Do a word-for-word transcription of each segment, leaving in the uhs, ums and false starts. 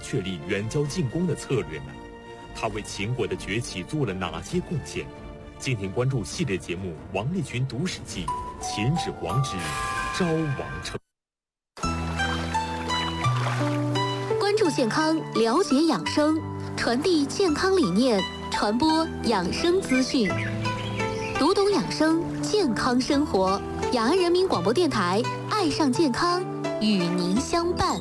确立援交进攻的策略呢？他为秦国的崛起做了哪些贡献？敬请关注系列节目《王立群读史记·秦始皇之昭王称》。 关注健康，了解养生，传递健康理念，传播养生资讯，读懂养生，健康生活。雅安人民广播电台，爱上健康，与您相伴。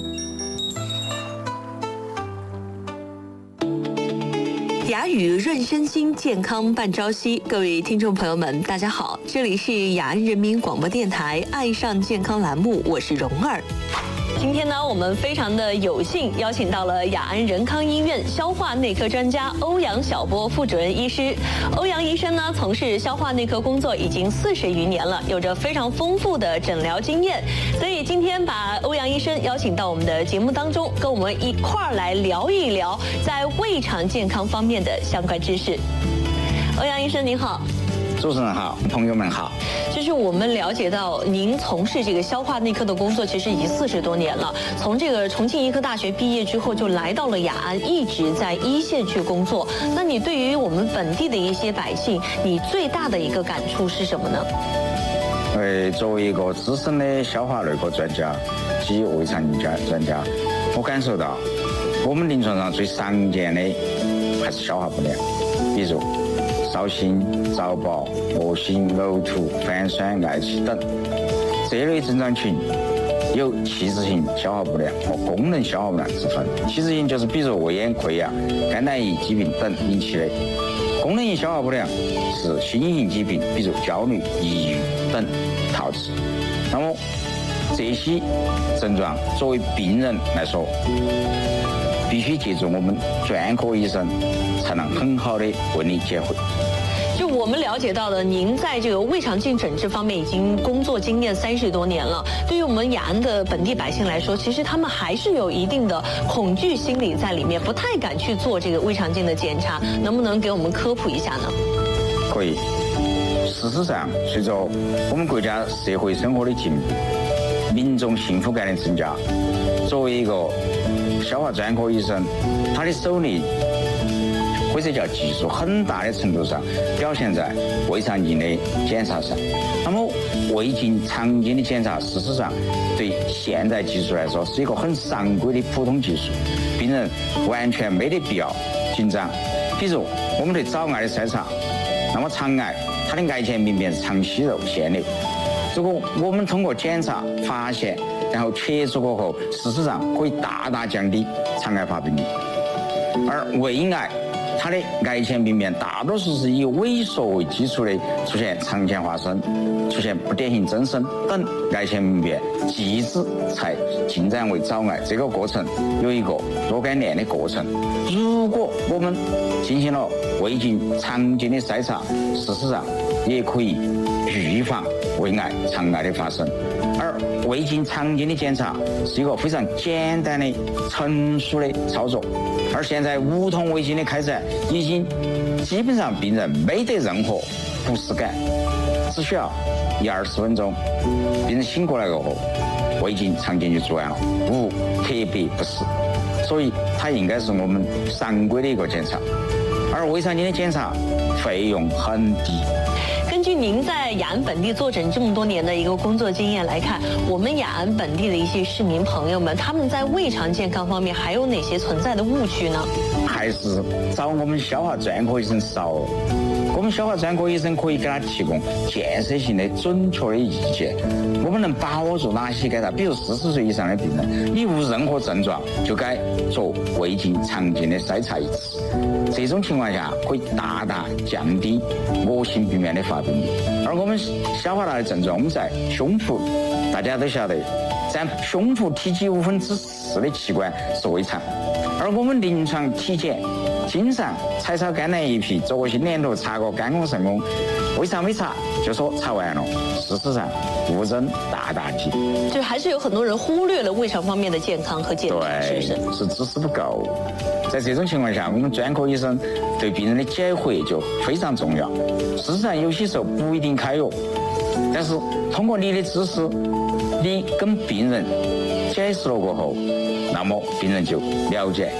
雅语润身心，健康伴朝夕。各位听众朋友们，大家好，这里是雅安人民广播电台爱上健康栏目，我是蓉儿。今天呢，我们非常的有幸邀请到了雅安仁康医院消化内科专家欧阳晓波副主任医师。欧阳医生呢，从事消化内科工作已经四十余年了，有着非常丰富的诊疗经验。所以今天把欧阳医生邀请到我们的节目当中，跟我们一块儿来聊一聊在胃肠健康方面的相关知识。欧阳医生您好。 主持人好，朋友们好。 就是我们了解到，您从事这个消化内科的工作，其实已经四十多年了。从这个重庆医科大学毕业之后，就来到了雅安，一直在一线去工作。那你对于我们本地的一些百姓，你最大的一个感触是什么呢？ 呃，作为一个资深的消化内科专家及胃肠镜专家，我感受到我们临床上最常见的还是消化不良，比如烧心、早饱、恶心、呕吐、反酸、嗳气等这类症状群有器质性消化不良和功能消化不良之分。器质性就是比如胃炎、溃疡、肝胆胰疾病等引起的；功能性消化不良是心因性疾病，比如焦虑、抑郁等导致。那么这些症状作为病人来说，必须借助我们专科医生才能很好的为你解惑。 就我们了解到的，您在这个胃肠镜诊治方面已经工作经验三十多年了。对于我们雅安的本地百姓来说，其实他们还是有一定的恐惧心理在里面，不太敢去做这个胃肠镜的检查。能不能给我们科普一下呢？ 可以。事实上，随着我们国家社会生活的进步，民众幸福感的增加，作为一个消化专科医生，他的手艺或者叫技术，很大的程度上表现在胃肠镜的检查上。那么胃镜、肠镜的检查，事实上对现代技术来说是一个很常规的普通技术，病人完全没得必要紧张。比如我们对早癌的筛查，那么肠癌它的癌前病变是肠息肉腺瘤，如果我们通过检查发现，然后切除过后，事实上可以大大降低肠癌发病率。而胃癌它的癌前病变大多数是以萎缩为基础的，出现肠前化生、出现不典型增生等癌前病变，继之才进展为早癌。这个过程有一个若干年的过程。如果我们进行了胃镜、肠镜的筛查，事实上也可以预防胃癌、肠癌的发生。而胃镜、肠镜的检查是一个非常简单的、成熟的操作。而现在无痛胃镜的开展，已经基本上病人没得任何不适感，只需要一二十分钟，病人醒过来过后，胃镜、肠镜就做完了，无特别不适。所以它应该是我们常规的一个检查。而胃肠镜的检查费用很低。 根据您在雅安本地坐诊这么多年的一个工作经验来看，我们雅安本地的一些市民朋友们，他们在胃肠健康方面还有哪些存在的误区呢？ 还是找我们消化专科医生少。我们消化专科医生可以给他提供建设性的、准确的意见。我们能把握住哪些给他？比如四十岁以上的病人，你无任何症状就该做胃镜、肠镜的筛查一次。这种情况下可以大大降低恶性病变的发病率。而我们消化道的症状，我们在胸部，大家都晓得，占胸部体积五分之四的器官是胃肠。而我们临床体检经常彩超肝胆胰脾，做过心电图，查过肝功肾功，胃肠没查就说查完了，事实上误诊大大提。 就还是有很多人忽略了胃肠方面的健康和检查，是不是？ 是知识不够。在这种情况下，我们专科医生对病人的解惑就非常重要。事实上，有些时候不一定开药，但是通过你的知识，你跟病人解释了过后，那么病人就了解